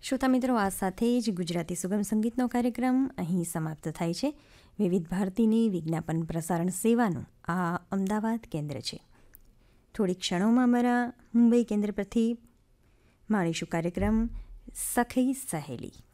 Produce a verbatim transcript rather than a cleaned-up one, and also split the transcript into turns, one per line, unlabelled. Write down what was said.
શ્રોતા મિત્રો, આ સાથે જ ગુજરાતી સુગમ સંગીતનો કાર્યક્રમ અહીં સમાપ્ત થાય છે. વિવિધ ભારતીની વિજ્ઞાપન પ્રસારણ સેવાનું આ અમદાવાદ કેન્દ્ર છે. થોડી ક્ષણોમાં અમારા મુંબઈ કેન્દ્ર પરથી માણીશું કાર્યક્રમ સખી સહેલી.